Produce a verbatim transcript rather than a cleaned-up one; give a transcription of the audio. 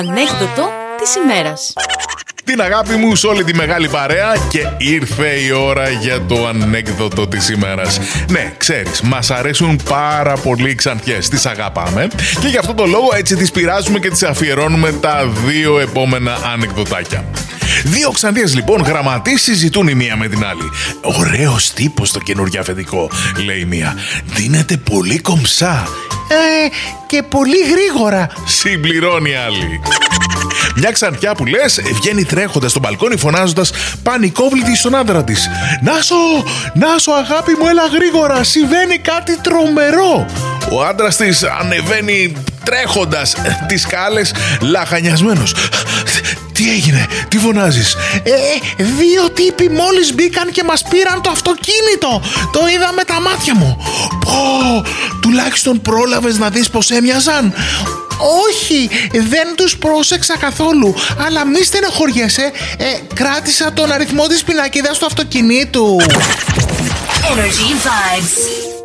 Ανέκδοτο της ημέρας. Την αγάπη μου σε όλη τη μεγάλη παρέα και ήρθε η ώρα για το ανέκδοτο της ημέρας. Ναι, ξέρεις, μας αρέσουν πάρα πολύ οι ξανθιές, τις αγαπάμε και γι' αυτό το λόγο έτσι τις πειράζουμε και τις αφιερώνουμε τα δύο επόμενα ανεκδοτάκια. Δύο ξανθιές λοιπόν γραμματείς συζητούν η μία με την άλλη. «Ωραίος τύπος το καινούργιο αφεντικό», λέει η μία. «Δίνεται πολύ κομψά». «Ε, και πολύ γρήγορα», συμπληρώνει η άλλη. Μια ξανθιά που λες βγαίνει τρέχοντας στο μπαλκόνι φωνάζοντας πανικόβλητη στον άντρα της. «Νάσο, Νάσο αγάπη μου, έλα γρήγορα, συμβαίνει κάτι τρομερό». Ο άντρας της ανεβαίνει τρέχοντας τις σκάλες λαχανιασμένος. «Τι έγινε, τι φωνάζεις?» «Ε, δύο τύποι μόλις μπήκαν και μας πήραν το αυτοκίνητο. Το είδα με τα μάτια μου». «Πω, τουλάχιστον πρόλαβες να δεις πως έμοιαζαν?» «Όχι, δεν τους πρόσεξα καθόλου, αλλά μη στενοχωριέσαι, ε, κράτησα τον αριθμό της πινακίδας του αυτοκινήτου». Energy Vibes.